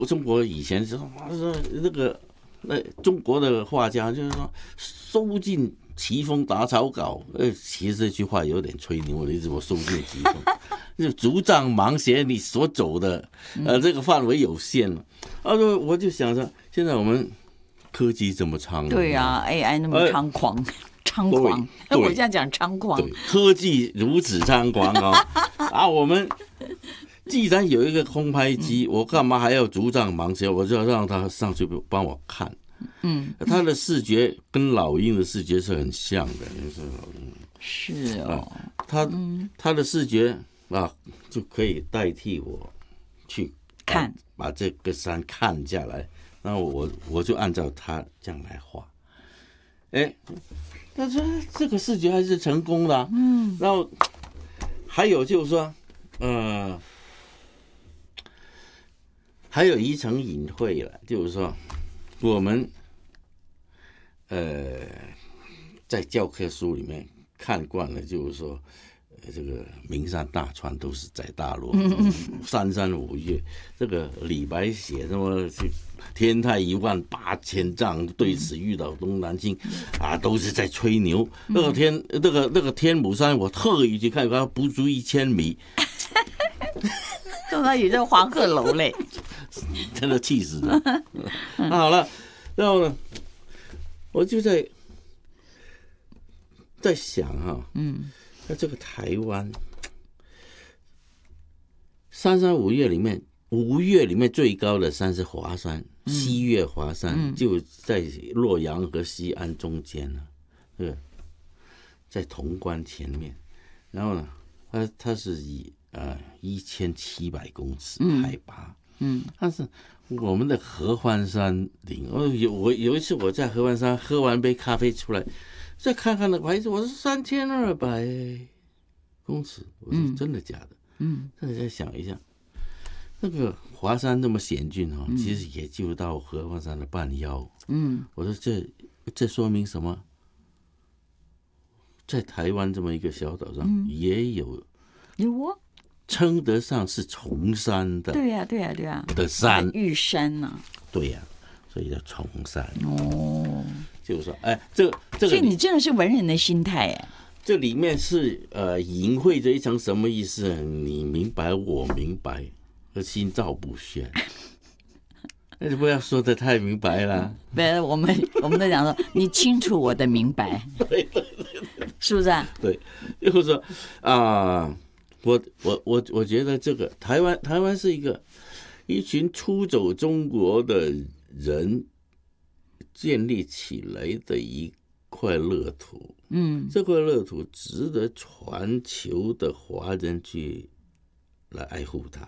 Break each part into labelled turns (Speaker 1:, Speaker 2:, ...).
Speaker 1: 中国以前是说中国的画家就是说收尽奇峰打草稿，其实这句话有点吹牛的意思，我收尽奇峰，就竹杖芒鞋，你所走的这个范围有限了。我就想着，现在我们科技这么猖狂，
Speaker 2: 对啊 ，AI 那么猖狂，猖狂，我这样讲猖狂，
Speaker 1: 对，科技如此猖狂我们既然有一个空拍机，我干嘛还要竹杖芒鞋？我就要让他上去帮我看。他的视觉跟老鹰的视觉是很像的，
Speaker 2: 是哦，
Speaker 1: 他的视觉就可以代替我去
Speaker 2: 看，
Speaker 1: 把这个山看下来，然后我就按照他这样来画。但是这个视觉还是成功的然后还有就是说，还有一层隐晦了，就是说，我们在教科书里面看惯了，就是说，这个名山大川都是在大陆，三山五岳，这个李白写什么天台18000丈，对此欲倒东南倾都是在吹牛。那个天母山，我特意去看，它不足1000米。
Speaker 2: 刚刚有这黄鹤楼嘞，
Speaker 1: 真的气死了。好了，然后呢，我就在想那这个台湾三山五岳里面，5岳里面最高的山是华山，西岳华山，就在洛阳和西安中间呢，在潼关前面。然后呢，它是以1700公尺海拔，但是我们的合欢山顶，我有一次我在合欢山喝完杯咖啡出来，再看看那个牌子，我是3200公尺，我说真的假的？再想一下，那个华山那么险峻其实也就到合欢山的半腰。我说这说明什么？在台湾这么一个小岛上，也有称得上是崇山的，
Speaker 2: 对呀
Speaker 1: 的山，
Speaker 2: 玉山呐，
Speaker 1: 对呀，所以叫崇山。就是说，这个，
Speaker 2: 所以你真的是文人的心态
Speaker 1: 这里面是隐晦着一层什么意思？你明白，我明白，而心照不宣。那就不要说的太明白了。
Speaker 2: 不，我们都讲说，你清楚我的明白，
Speaker 1: 对，
Speaker 2: 是不是
Speaker 1: 对，就是说我觉得这个台湾是一群出走中国的人建立起来的一块乐土。这块乐土值得全球的华人去来爱护它。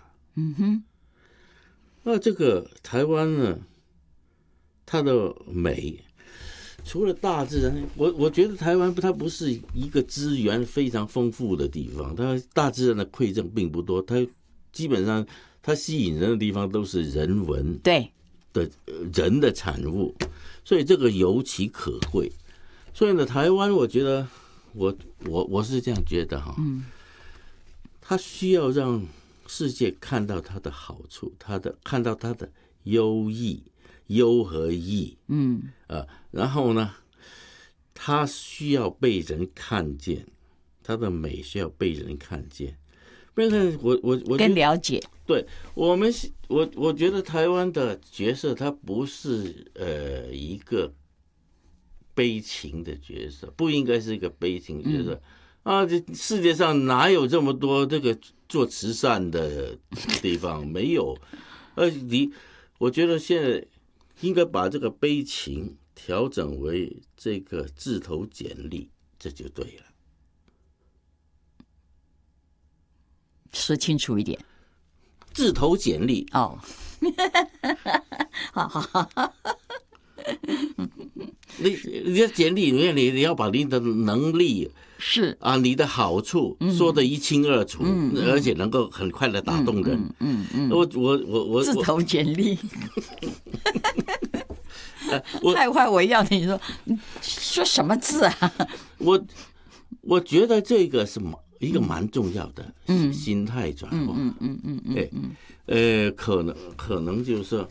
Speaker 1: 那这个台湾呢，它的美，除了大自然，我觉得台湾它不是一个资源非常丰富的地方，它大自然的馈赠并不多，它基本上它吸引人的地方都是人文的人的产物，所以这个尤其可贵。所以呢，台湾我觉得我是这样觉得它需要让世界看到它的好处，看到它的优和义，然后呢，它需要被人看见，它的美需要被人看见。不然我
Speaker 2: 更了解。
Speaker 1: 对我觉得台湾的角色，它不是一个悲情的角色，不应该是一个悲情角色。这世界上哪有这么多这个做慈善的地方？没有。我觉得现在应该把这个悲情调整为这个自投简历，这就对了。
Speaker 2: 说清楚一点。
Speaker 1: 自投简历。
Speaker 2: 好。
Speaker 1: 你的简历里面，你要把你的能力
Speaker 2: 是
Speaker 1: 你的好处说得一清二楚，而且能够很快的打动人。我
Speaker 2: 自投简历。太坏，我要你说什么字啊？
Speaker 1: 我觉得这个是一个蛮重要的心态转换。可能就是说，